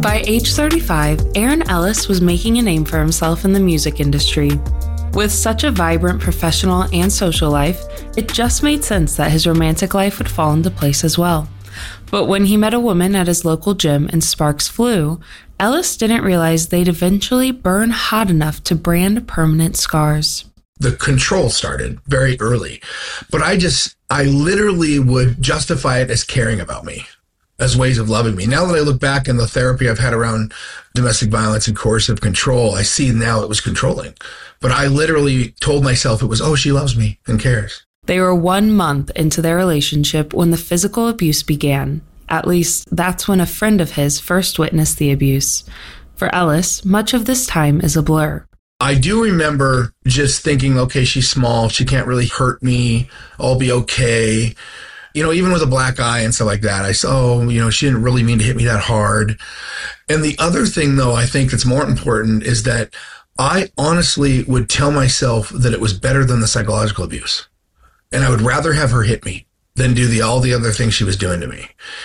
By age 35, Aaron Ellis was making a name for himself in the music industry. With such a vibrant professional and social life, it just made sense that his romantic life would fall into place as well. But when he met a woman at his local gym and sparks flew, Ellis didn't realize they'd eventually burn hot enough to brand permanent scars. The control started very early, but I literally would justify it as caring about me, as ways of loving me. Now that I look back in the therapy I've had around domestic violence and coercive control, I see now it was controlling. But I literally told myself it was, oh, she loves me and cares. They were 1 month into their relationship when the physical abuse began. At least, that's when a friend of his first witnessed the abuse. For Ellis, much of this time is a blur. I do remember just thinking, okay, she's small. She can't really hurt me. I'll be okay. You know, even with a black eye and stuff like that, I saw, she didn't really mean to hit me that hard. And the other thing, though, I think that's more important is that I honestly would tell myself that it was better than the psychological abuse. And I would rather have her hit me than do all the other things she was doing to me.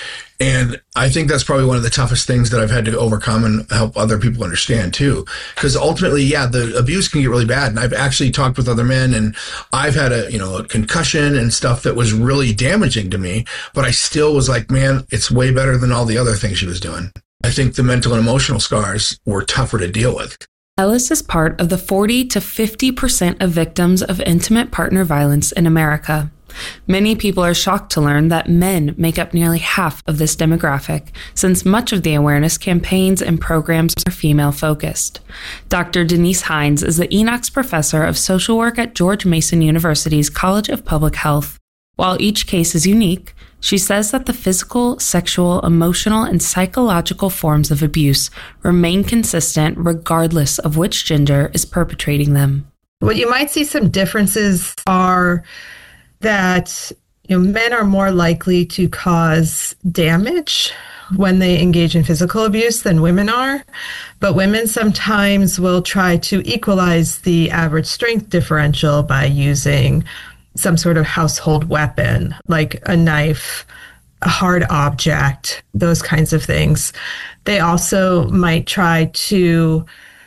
And I think that's probably one of the toughest things that I've had to overcome and help other people understand too. Because ultimately, the abuse can get really bad. And I've actually talked with other men, and I've had a concussion and stuff that was really damaging to me. But I still was like, man, it's way better than all the other things she was doing. I think the mental and emotional scars were tougher to deal with. Ellis is part of the 40 to 50% of victims of intimate partner violence in America. Many people are shocked to learn that men make up nearly half of this demographic, since much of the awareness campaigns and programs are female-focused. Dr. Denise Hines is the Enochs Professor of Social Work at George Mason University's College of Public Health. While each case is unique, she says that the physical, sexual, emotional, and psychological forms of abuse remain consistent regardless of which gender is perpetrating them. What you might see some differences are that men are more likely to cause damage when they engage in physical abuse than women are. But women sometimes will try to equalize the average strength differential by using some sort of household weapon, like a knife, a hard object, those kinds of things. They also might try to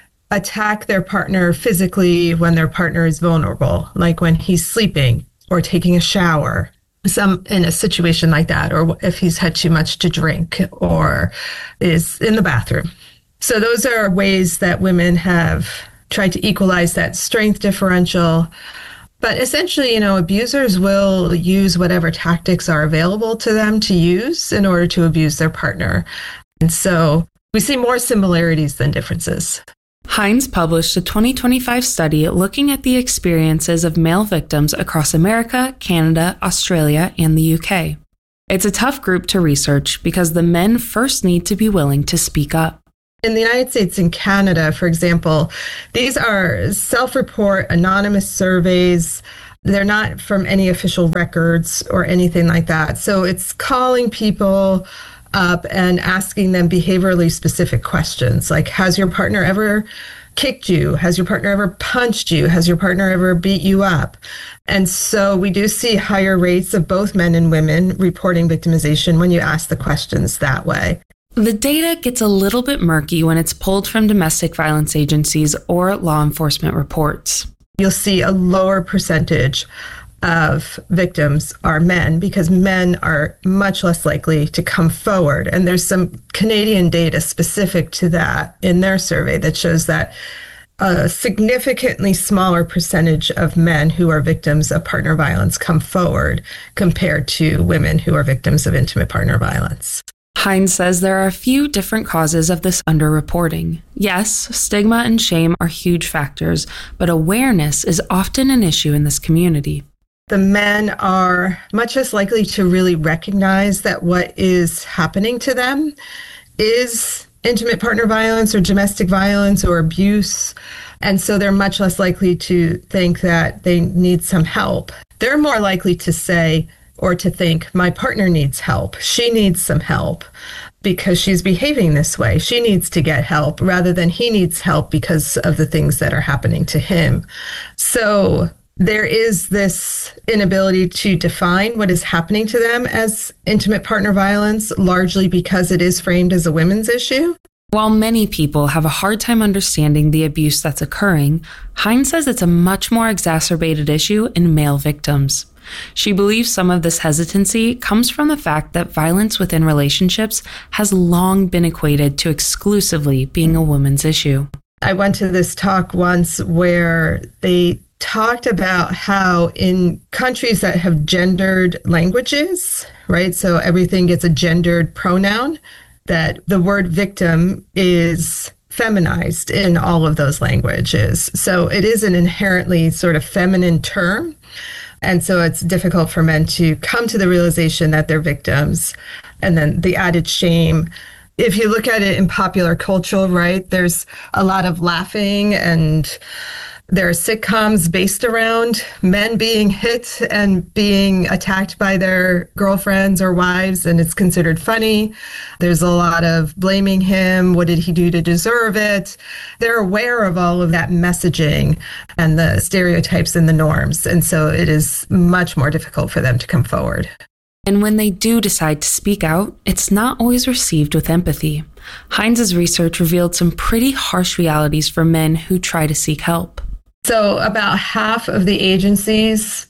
attack their partner physically when their partner is vulnerable, like when he's sleeping or taking a shower, in a situation like that, or if he's had too much to drink or is in the bathroom. So those are ways that women have tried to equalize that strength differential. But essentially, abusers will use whatever tactics are available to them to use in order to abuse their partner. And so we see more similarities than differences. Hines published a 2025 study looking at the experiences of male victims across America, Canada, Australia, and the UK. It's a tough group to research because the men first need to be willing to speak up. In the United States and Canada, for example, these are self-report anonymous surveys. They're not from any official records or anything like that. So it's calling people up and asking them behaviorally specific questions like, has your partner ever kicked you? Has your partner ever punched you? Has your partner ever beat you up? And so we do see higher rates of both men and women reporting victimization when you ask the questions that way. The data gets a little bit murky when it's pulled from domestic violence agencies or law enforcement reports. You'll see a lower percentage of victims are men because men are much less likely to come forward. And there's some Canadian data specific to that in their survey that shows that a significantly smaller percentage of men who are victims of partner violence come forward compared to women who are victims of intimate partner violence. Hines says there are a few different causes of this underreporting. Yes, stigma and shame are huge factors, but awareness is often an issue in this community. The men are much less likely to really recognize that what is happening to them is intimate partner violence or domestic violence or abuse. And so they're much less likely to think that they need some help. They're more likely to say or to think, my partner needs help. She needs some help because she's behaving this way. She needs to get help rather than he needs help because of the things that are happening to him. So there is this inability to define what is happening to them as intimate partner violence, largely because it is framed as a women's issue. While many people have a hard time understanding the abuse that's occurring, Hines says it's a much more exacerbated issue in male victims. She believes some of this hesitancy comes from the fact that violence within relationships has long been equated to exclusively being a woman's issue. I went to this talk once where they talked about how in countries that have gendered languages, right? So everything gets a gendered pronoun, that the word victim is feminized in all of those languages. So it is an inherently sort of feminine term. And so it's difficult for men to come to the realization that they're victims. And then the added shame. If you look at it in popular culture, right, there's a lot of laughing, and there are sitcoms based around men being hit and being attacked by their girlfriends or wives, and it's considered funny. There's a lot of blaming him. What did he do to deserve it? They're aware of all of that messaging and the stereotypes and the norms. And so it is much more difficult for them to come forward. And when they do decide to speak out, it's not always received with empathy. Hines' research revealed some pretty harsh realities for men who try to seek help. So about half of the agencies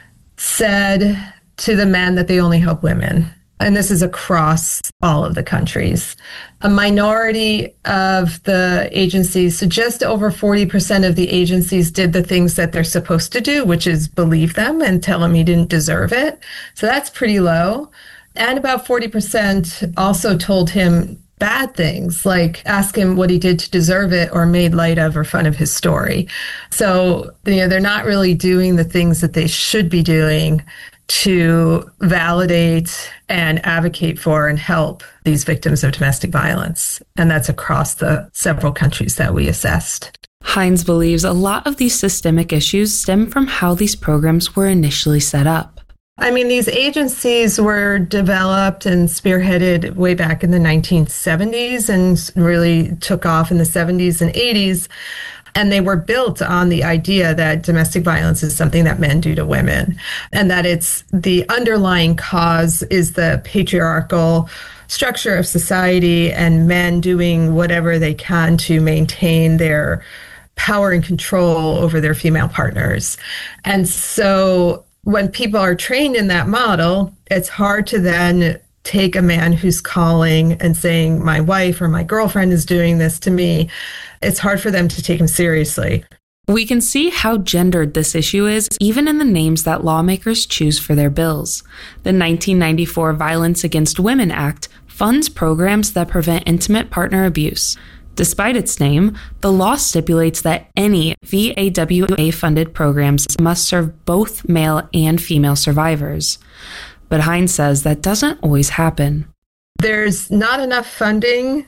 said to the men that they only help women. And this is across all of the countries. A minority of the agencies, so just over 40% of the agencies did the things that they're supposed to do, which is believe them and tell him he didn't deserve it. So that's pretty low. And about 40% also told him bad things, like ask him what he did to deserve it or made light of or fun of his story. So, they're not really doing the things that they should be doing to validate and advocate for and help these victims of domestic violence. And that's across the several countries that we assessed. Hines believes a lot of these systemic issues stem from how these programs were initially set up. I mean, these agencies were developed and spearheaded way back in the 1970s and really took off in the 70s and 80s. And they were built on the idea that domestic violence is something that men do to women, and that it's the underlying cause is the patriarchal structure of society and men doing whatever they can to maintain their power and control over their female partners. And so when people are trained in that model, it's hard to then take a man who's calling and saying, my wife or my girlfriend is doing this to me. It's hard for them to take him seriously. We can see how gendered this issue is even in the names that lawmakers choose for their bills. The 1994 Violence Against Women Act funds programs that prevent intimate partner abuse. Despite its name, the law stipulates that any VAWA-funded programs must serve both male and female survivors. But Hines says that doesn't always happen. There's not enough funding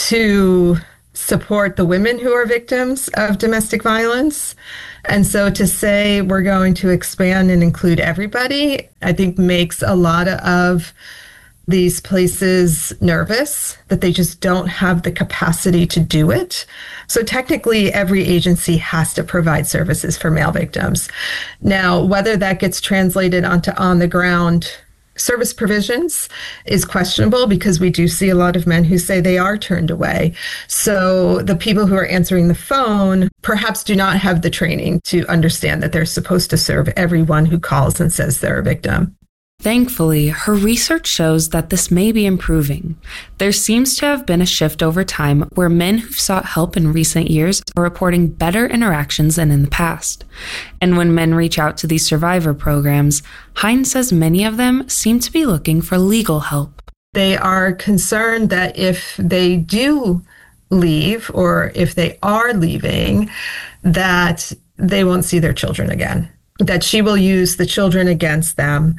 to support the women who are victims of domestic violence. And so to say we're going to expand and include everybody, I think makes a lot of these places nervous that they just don't have the capacity to do it. So technically, every agency has to provide services for male victims. Now, whether that gets translated onto on-the-ground service provisions is questionable because we do see a lot of men who say they are turned away. So the people who are answering the phone perhaps do not have the training to understand that they're supposed to serve everyone who calls and says they're a victim. Thankfully, her research shows that this may be improving. There seems to have been a shift over time where men who've sought help in recent years are reporting better interactions than in the past. And when men reach out to these survivor programs, Hines says many of them seem to be looking for legal help. They are concerned that if they do leave or if they are leaving, that they won't see their children again, that she will use the children against them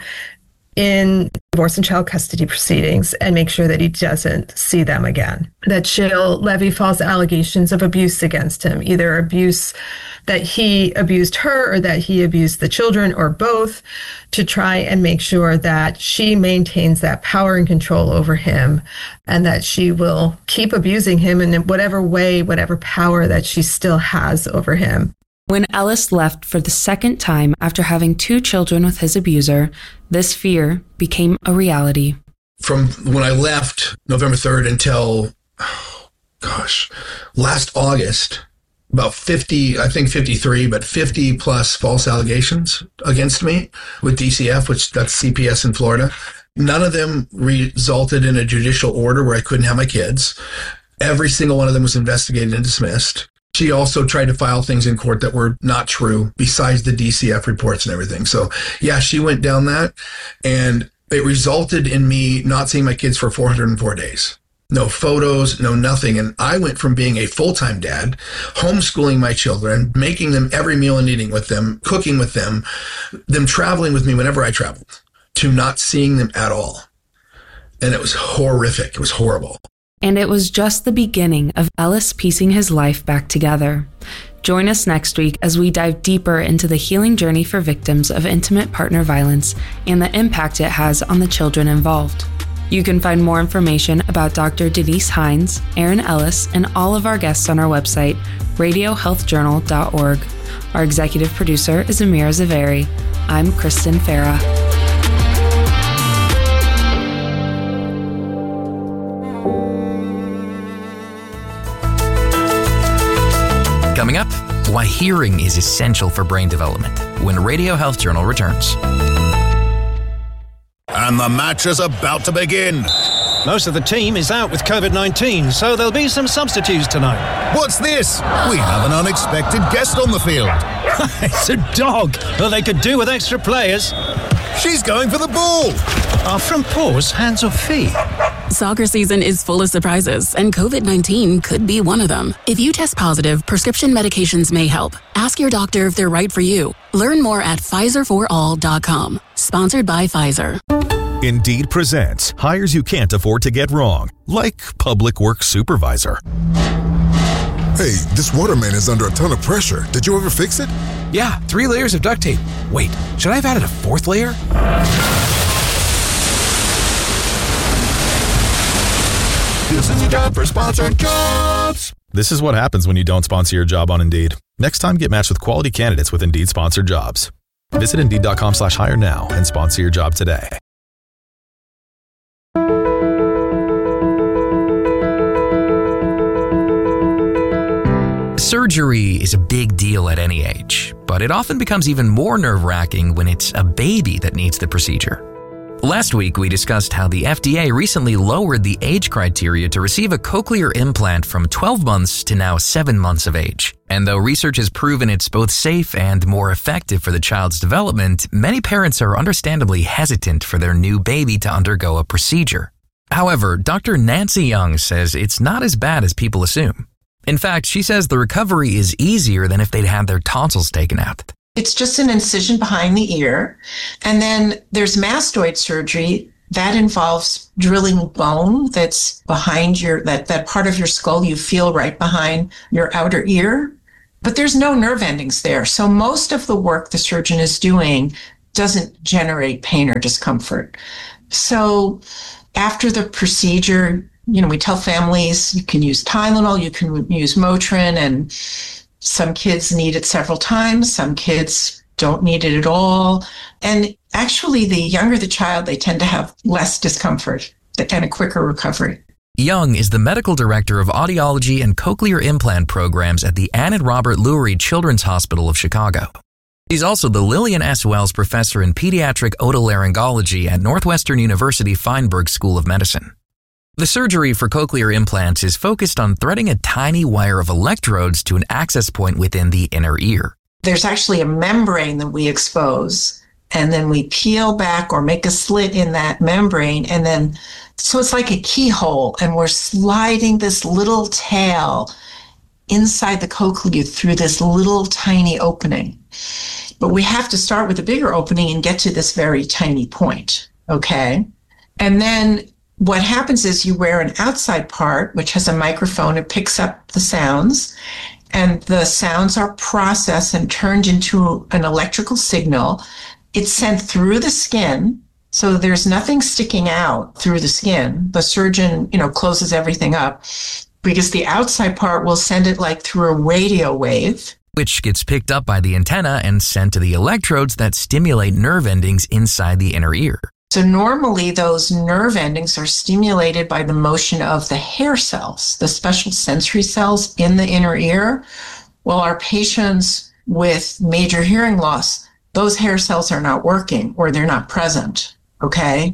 in divorce and child custody proceedings and make sure that he doesn't see them again. That she'll levy false allegations of abuse against him, either abuse that he abused her or that he abused the children or both, to try and make sure that she maintains that power and control over him and that she will keep abusing him in whatever way, whatever power that she still has over him. When Ellis left for the second time after having 2 children with his abuser, this fear became a reality. From when I left November 3rd until last August, about 50, I think 53, but 50 plus false allegations against me with DCF, which that's CPS in Florida. None of them resulted in a judicial order where I couldn't have my kids. Every single one of them was investigated and dismissed. She also tried to file things in court that were not true, besides the DCF reports and everything. So yeah, she went down that, and it resulted in me not seeing my kids for 404 days. No photos, no nothing. And I went from being a full-time dad, homeschooling my children, making them every meal and eating with them, cooking with them traveling with me whenever I traveled, to not seeing them at all. And it was horrific. It was horrible. And it was just the beginning of Ellis piecing his life back together. Join us next week as we dive deeper into the healing journey for victims of intimate partner violence and the impact it has on the children involved. You can find more information about Dr. Denise Hines, Aaron Ellis, and all of our guests on our website, radiohealthjournal.org. Our executive producer is Amira Zaveri. I'm Kristen Farah. Coming up, why hearing is essential for brain development when Radio Health Journal returns. And the match is about to begin. Most of the team is out with COVID-19, so there'll be some substitutes tonight. What's this? We have an unexpected guest on the field. It's a dog. Well, they could do with extra players. She's going for the ball. Are front paws hands or feet? Soccer season is full of surprises, and COVID-19 could be one of them. If you test positive, prescription medications may help. Ask your doctor if they're right for you. Learn more at PfizerForAll.com. Sponsored by Pfizer. Indeed presents hires you can't afford to get wrong, like public works supervisor. Hey, this waterman is under a ton of pressure. Did you ever fix it? Yeah, 3 layers of duct tape. Wait, should I have added a 4th layer? This is a job for Sponsored Jobs. This is what happens when you don't sponsor your job on Indeed. Next time, get matched with quality candidates with Indeed sponsored jobs. Visit Indeed.com/hire now and sponsor your job today. Surgery is a big deal at any age, but it often becomes even more nerve-wracking when it's a baby that needs the procedure. Last week, we discussed how the FDA recently lowered the age criteria to receive a cochlear implant from 12 months to now 7 months of age. And though research has proven it's both safe and more effective for the child's development, many parents are understandably hesitant for their new baby to undergo a procedure. However, Dr. Nancy Young says it's not as bad as people assume. In fact, she says the recovery is easier than if they'd had their tonsils taken out. It's just an incision behind the ear. And then there's mastoid surgery that involves drilling bone that's behind that part of your skull you feel right behind your outer ear. But there's no nerve endings there. So most of the work the surgeon is doing doesn't generate pain or discomfort. So after the procedure, we tell families you can use Tylenol, you can use Motrin, and some kids need it several times. Some kids don't need it at all. And actually, the younger the child, they tend to have less discomfort and a quicker recovery. Young is the medical director of audiology and cochlear implant programs at the Ann and Robert Lurie Children's Hospital of Chicago. He's also the Lillian S. Wells Professor in Pediatric Otolaryngology at Northwestern University Feinberg School of Medicine. The surgery for cochlear implants is focused on threading a tiny wire of electrodes to an access point within the inner ear. There's actually a membrane that we expose, and then we peel back or make a slit in that membrane, and then, so it's like a keyhole, and we're sliding this little tail inside the cochlea through this little tiny opening. But we have to start with a bigger opening and get to this very tiny point, okay? And then what happens is you wear an outside part, which has a microphone. It picks up the sounds, and the sounds are processed and turned into an electrical signal. It's sent through the skin, so there's nothing sticking out through the skin. The surgeon, closes everything up because the outside part will send it like through a radio wave, which gets picked up by the antenna and sent to the electrodes that stimulate nerve endings inside the inner ear. So normally those nerve endings are stimulated by the motion of the hair cells, the special sensory cells in the inner ear. Well, our patients with major hearing loss, those hair cells are not working or they're not present, okay?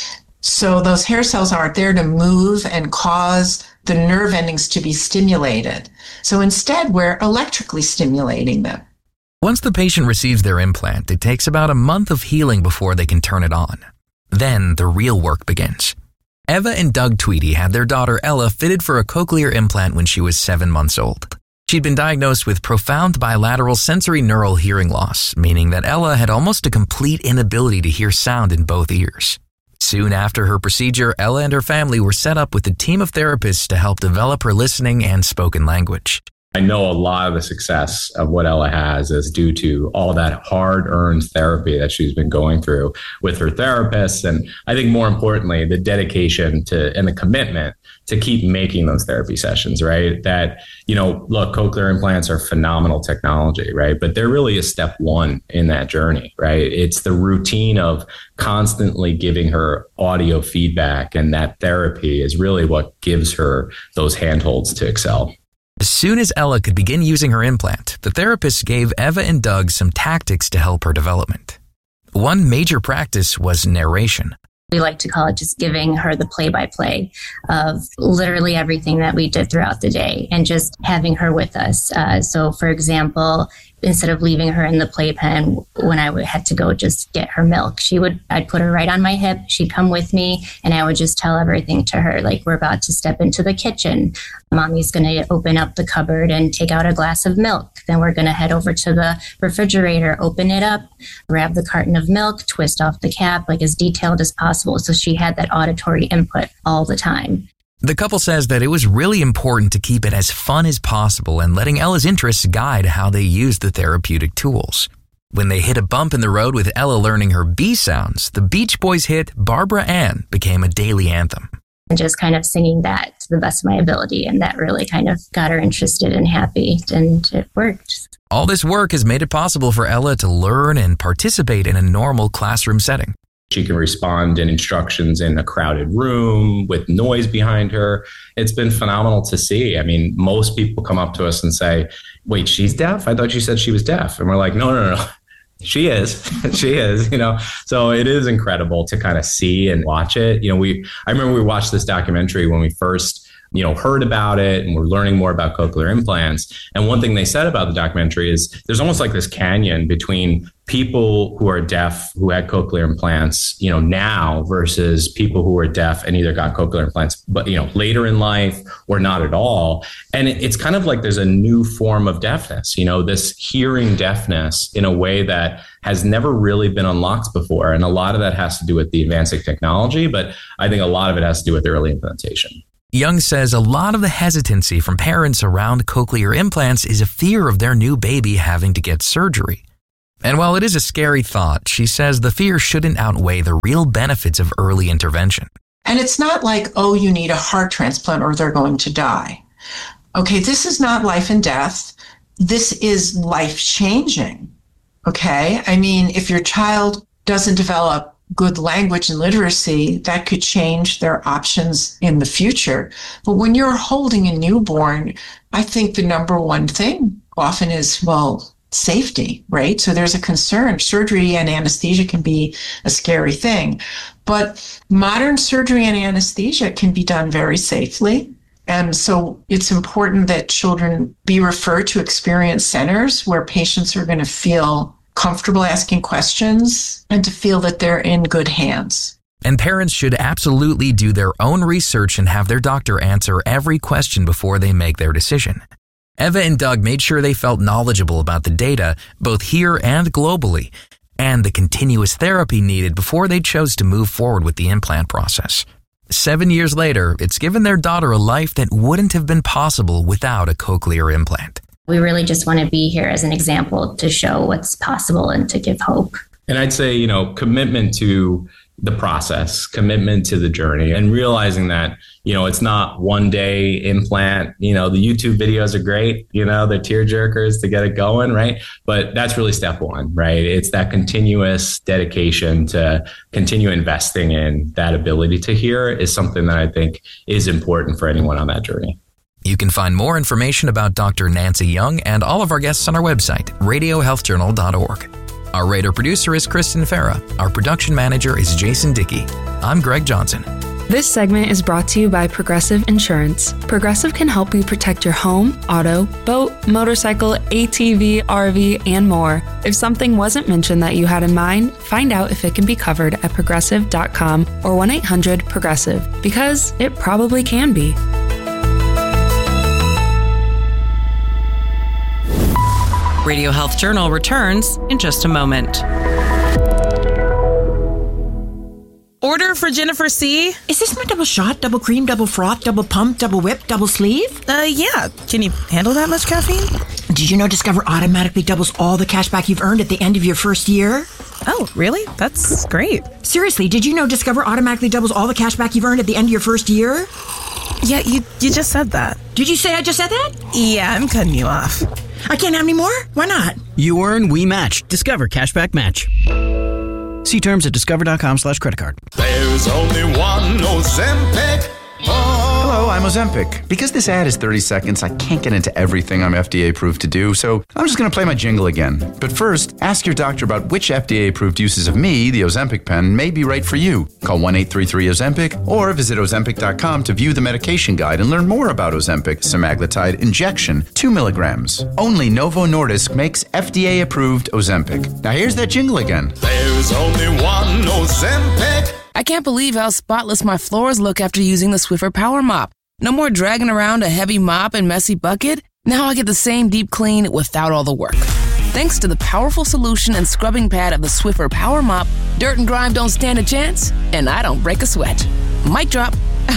So those hair cells aren't there to move and cause the nerve endings to be stimulated. So instead, we're electrically stimulating them. Once the patient receives their implant, it takes about a month of healing before they can turn it on. Then the real work begins. Eva and Doug Tweedy had their daughter Ella fitted for a cochlear implant when she was 7 months old. She'd been diagnosed with profound bilateral sensory neural hearing loss, meaning that Ella had almost a complete inability to hear sound in both ears. Soon after her procedure, Ella and her family were set up with a team of therapists to help develop her listening and spoken language. I know a lot of the success of what Ella has is due to all that hard-earned therapy that she's been going through with her therapists. And I think more importantly, the dedication to and the commitment to keep making those therapy sessions, right? That, look, cochlear implants are phenomenal technology, right? But they're really a step one in that journey, right? It's the routine of constantly giving her audio feedback, and that therapy is really what gives her those handholds to excel. As soon as Ella could begin using her implant, the therapists gave Eva and Doug some tactics to help her development. One major practice was narration. We like to call it just giving her the play-by-play of literally everything that we did throughout the day and just having her with us. So, for example, instead of leaving her in the playpen when I had to go just get her milk, I'd put her right on my hip. She'd come with me and I would just tell everything to her. Like, we're about to step into the kitchen. Mommy's going to open up the cupboard and take out a glass of milk. Then we're going to head over to the refrigerator, open it up, grab the carton of milk, twist off the cap, like as detailed as possible. So she had that auditory input all the time. The couple says that it was really important to keep it as fun as possible and letting Ella's interests guide how they used the therapeutic tools. When they hit a bump in the road with Ella learning her B sounds, the Beach Boys hit Barbara Ann became a daily anthem. And just kind of singing that to the best of my ability. And that really kind of got her interested and happy, and it worked. All this work has made it possible for Ella to learn and participate in a normal classroom setting. She can respond in instructions in a crowded room with noise behind her. It's been phenomenal to see. I mean, most people come up to us and say, wait, she's deaf? I thought you said she was deaf. And we're like, no. She is. She is, So it is incredible to kind of see and watch it. I remember we watched this documentary when we first heard about it, and we're learning more about cochlear implants. And one thing they said about the documentary is there's almost like this canyon between people who are deaf who had cochlear implants, now versus people who were deaf and either got cochlear implants, but, later in life or not at all. And it's kind of like there's a new form of deafness, this hearing deafness in a way that has never really been unlocked before. And a lot of that has to do with the advancing technology, but I think a lot of it has to do with the early implementation. Young says a lot of the hesitancy from parents around cochlear implants is a fear of their new baby having to get surgery. And while it is a scary thought, she says the fear shouldn't outweigh the real benefits of early intervention. And it's not like, you need a heart transplant or they're going to die. Okay, this is not life and death. This is life-changing. Okay? I mean, if your child doesn't develop good language and literacy, that could change their options in the future. But when you're holding a newborn, I think the number one thing often is, safety, right? So there's a concern. Surgery and anesthesia can be a scary thing, but modern surgery and anesthesia can be done very safely. And so it's important that children be referred to experience centers where patients are going to feel comfortable asking questions and to feel that they're in good hands. And parents should absolutely do their own research and have their doctor answer every question before they make their decision. Eva and Doug made sure they felt knowledgeable about the data, both here and globally, and the continuous therapy needed before they chose to move forward with the implant process. 7 years later, it's given their daughter a life that wouldn't have been possible without a cochlear implant. We really just want to be here as an example to show what's possible and to give hope. And I'd say, commitment to the process, commitment to the journey, and realizing that, it's not one day implant. The YouTube videos are great, they're tear jerkers to get it going, right? But that's really step one, right? It's that continuous dedication to continue investing in that ability to hear is something that I think is important for anyone on that journey. You can find more information about Dr. Nancy Young and all of our guests on our website, radiohealthjournal.org. Our writer-producer is Kristen Farah. Our production manager is Jason Dickey. I'm Greg Johnson. This segment is brought to you by Progressive Insurance. Progressive can help you protect your home, auto, boat, motorcycle, ATV, RV, and more. If something wasn't mentioned that you had in mind, find out if it can be covered at progressive.com or 1-800-PROGRESSIVE, because it probably can be. Radio Health Journal returns in just a moment. Order for Jennifer C. Is this my double shot, double cream, double froth, double pump, double whip, double sleeve? Yeah. Can you handle that much caffeine? Did you know Discover automatically doubles all the cash back you've earned at the end of your first year? Oh, really? That's great. Seriously, did you know Discover automatically doubles all the cash back you've earned at the end of your first year? Yeah, you just said that. Did you say I just said that? Yeah, I'm cutting you off. I can't have any more? Why not? You earn, we match. Discover Cashback Match. See terms at discover.com/creditcard. There's only one Ozempic. Hello, I'm Ozempic. Because this ad is 30 seconds, I can't get into everything I'm FDA approved to do, so I'm just going to play my jingle again. But first, ask your doctor about which FDA approved uses of me, the Ozempic pen, may be right for you. Call 1-833-OZEMPIC or visit Ozempic.com to view the medication guide and learn more about Ozempic semaglutide injection, 2 milligrams. Only Novo Nordisk makes FDA approved Ozempic. Now here's that jingle again. There's only one Ozempic. I can't believe how spotless my floors look after using the Swiffer Power Mop. No more dragging around a heavy mop and messy bucket. Now I get the same deep clean without all the work. Thanks to the powerful solution and scrubbing pad of the Swiffer Power Mop, dirt and grime don't stand a chance, and I don't break a sweat. Mic drop.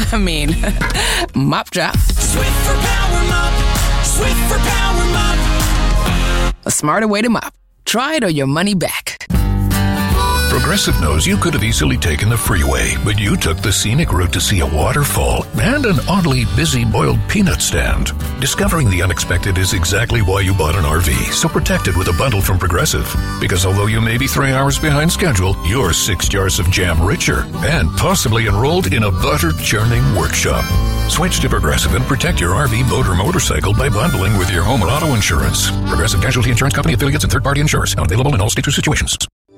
Mop drop. Swiffer Power Mop. Swiffer Power Mop. A smarter way to mop. Try it or your money back. Progressive knows you could have easily taken the freeway, but you took the scenic route to see a waterfall and an oddly busy boiled peanut stand. Discovering the unexpected is exactly why you bought an RV, so protect it with a bundle from Progressive. Because although you may be 3 hours behind schedule, you're 6 jars of jam richer and possibly enrolled in a butter churning workshop. Switch to Progressive and protect your RV, boat, or motorcycle by bundling with your home or auto insurance. Progressive Casualty Insurance Company, affiliates, and third-party insurers. Not available in all states or situations.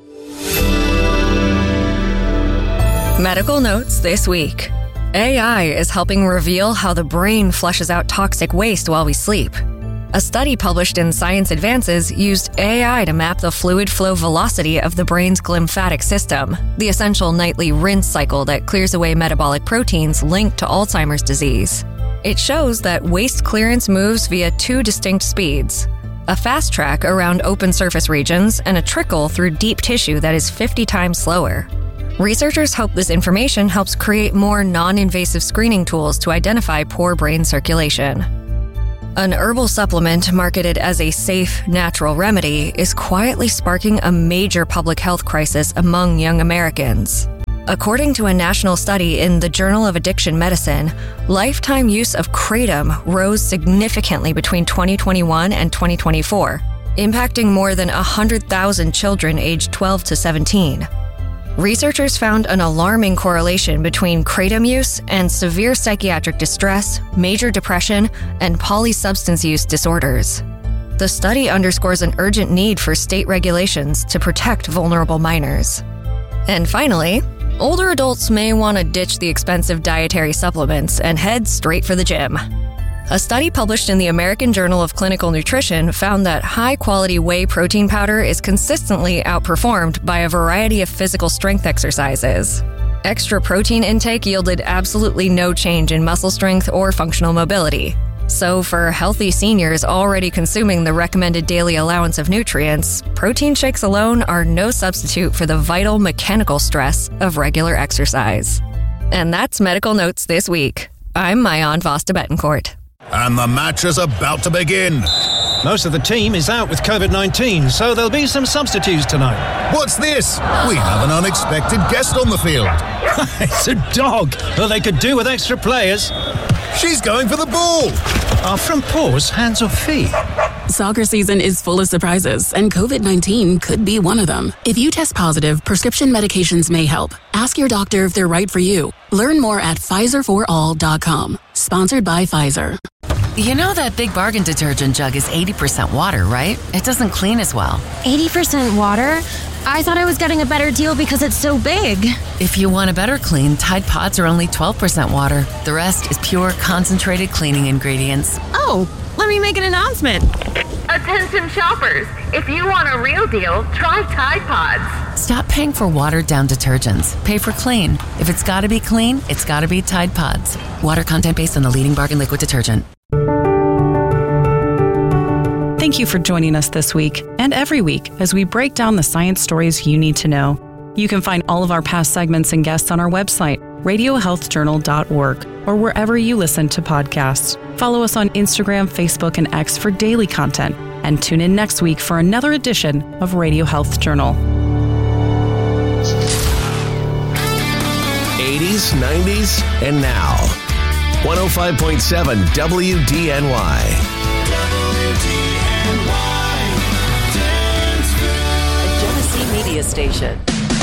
Medical notes this week. AI is helping reveal how the brain flushes out toxic waste while we sleep. A study published in Science Advances used AI to map the fluid flow velocity of the brain's glymphatic system, the essential nightly rinse cycle that clears away metabolic proteins linked to Alzheimer's disease. It shows that waste clearance moves via 2 distinct speeds: a fast track around open surface regions and a trickle through deep tissue that is 50 times slower. Researchers hope this information helps create more non-invasive screening tools to identify poor brain circulation. An herbal supplement marketed as a safe, natural remedy is quietly sparking a major public health crisis among young Americans. According to a national study in the Journal of Addiction Medicine, lifetime use of kratom rose significantly between 2021 and 2024, impacting more than 100,000 children aged 12 to 17. Researchers found an alarming correlation between kratom use and severe psychiatric distress, major depression, and polysubstance use disorders. The study underscores an urgent need for state regulations to protect vulnerable minors. And finally, older adults may want to ditch the expensive dietary supplements and head straight for the gym. A study published in the American Journal of Clinical Nutrition found that high-quality whey protein powder is consistently outperformed by a variety of physical strength exercises. Extra protein intake yielded absolutely no change in muscle strength or functional mobility. So for healthy seniors already consuming the recommended daily allowance of nutrients, protein shakes alone are no substitute for the vital mechanical stress of regular exercise. And that's Medical Notes this week. I'm Maayan Vosta Betancourt. And the match is about to begin. Most of the team is out with COVID-19, so there'll be some substitutes tonight. What's this? We have an unexpected guest on the field. It's a dog. Well, they could do with extra players. She's going for the ball. Are front paws hands or feet? Soccer season is full of surprises, and COVID-19 could be one of them. If you test positive, prescription medications may help. Ask your doctor if they're right for you. Learn more at PfizerForAll.com. Sponsored by Pfizer. You know that Big Bargain detergent jug is 80% water, right? It doesn't clean as well. 80% water? I thought I was getting a better deal because it's so big. If you want a better clean, Tide Pods are only 12% water. The rest is pure, concentrated cleaning ingredients. Oh, let me make an announcement. Attention shoppers, if you want a real deal, try Tide Pods. Stop paying for watered-down detergents. Pay for clean. If it's got to be clean, it's got to be Tide Pods. Water content based on the leading bargain liquid detergent. Thank you for joining us this week and every week as we break down the science stories you need to know. You can find all of our past segments and guests on our website, radiohealthjournal.org, or wherever you listen to podcasts. Follow us on Instagram, Facebook, and X for daily content, and tune in next week for another edition of Radio Health Journal. 80s, 90s, and now. 105.7 WDNY. Media station.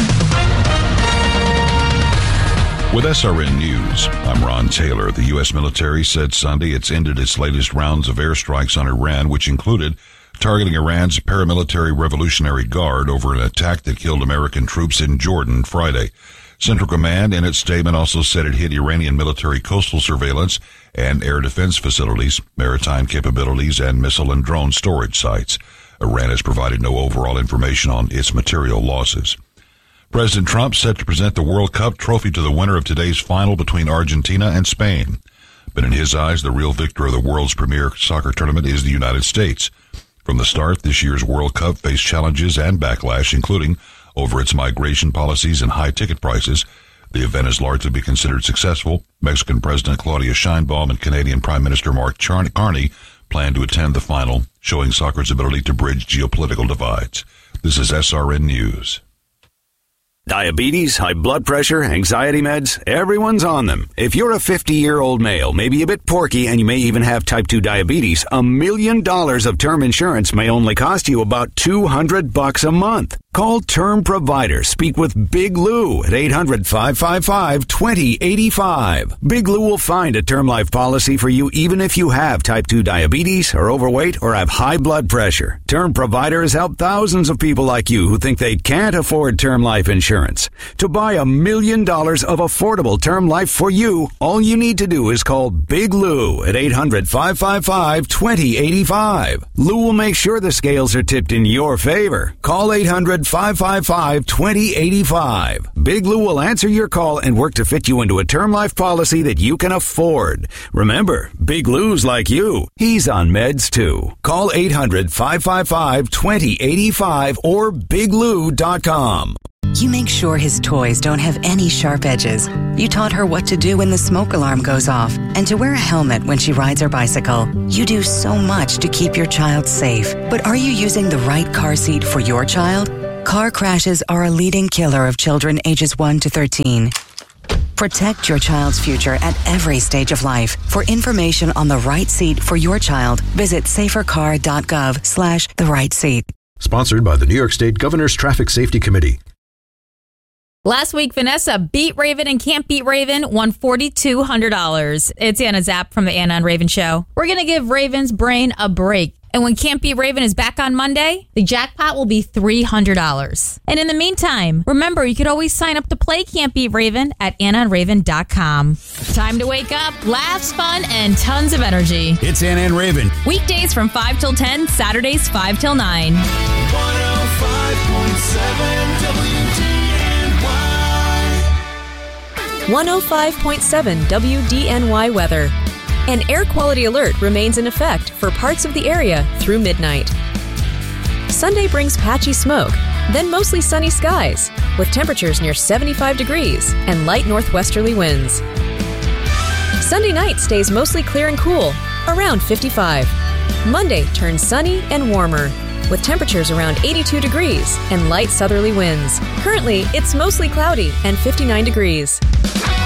With SRN News, I'm Ron Taylor. The U.S. military said Sunday it's ended its latest rounds of airstrikes on Iran, which included targeting Iran's paramilitary Revolutionary Guard over an attack that killed American troops in Jordan Friday. Central Command, in its statement, also said it hit Iranian military coastal surveillance and air defense facilities, maritime capabilities, and missile and drone storage sites. Iran has provided no overall information on its material losses. President Trump set to present the World Cup trophy to the winner of today's final between Argentina and Spain. But in his eyes, the real victor of the world's premier soccer tournament is the United States. From the start, this year's World Cup faced challenges and backlash, including over its migration policies and high ticket prices. The event is largely be considered successful. Mexican President Claudia Sheinbaum and Canadian Prime Minister Mark Carney plan to attend the final, showing soccer's ability to bridge geopolitical divides. This is SRN News. Diabetes, high blood pressure, anxiety meds, everyone's on them. If you're a 50-year-old male, maybe a bit porky, and you may even have type 2 diabetes, $1 million of term insurance may only cost you about $200 a month. Call Term Provider. Speak with Big Lou at 800-555-2085. Big Lou will find a term life policy for you even if you have type 2 diabetes, are overweight, or have high blood pressure. Term Provider has helped thousands of people like you who think they can't afford term life insurance. To buy $1 million of affordable term life for you, all you need to do is call Big Lou at 800-555-2085. Lou will make sure the scales are tipped in your favor. Call 800-555-2085. Big Lou will answer your call and work to fit you into a term life policy that you can afford. Remember, Big Lou's like you. He's on meds too. Call 800-555-2085 or biglou.com. You make sure his toys don't have any sharp edges. You taught her what to do when the smoke alarm goes off and to wear a helmet when she rides her bicycle. You do so much to keep your child safe. But are you using the right car seat for your child? Car crashes are a leading killer of children ages 1 to 13. Protect your child's future at every stage of life. For information on the right seat for your child, visit safercar.gov/the-right-seat. Sponsored by the New York State Governor's Traffic Safety Committee. Last week, Vanessa beat Raven and Can't Beat Raven won $4,200. It's Anna Zapp from the Anna and Raven Show. We're going to give Raven's brain a break. And when Can't Beat Raven is back on Monday, the jackpot will be $300. And in the meantime, remember, you could always sign up to play Can't Beat Raven at AnnaandRaven.com. Time to wake up, laughs, fun, and tons of energy. It's Anna and Raven. Weekdays from 5 till 10, Saturdays 5 till 9. 105.7 WDNY weather. An air quality alert remains in effect for parts of the area through midnight. Sunday brings patchy smoke, then mostly sunny skies, with temperatures near 75 degrees and light northwesterly winds. Sunday night stays mostly clear and cool, around 55. Monday turns sunny and warmer, with temperatures around 82 degrees and light southerly winds. Currently, it's mostly cloudy and 59 degrees.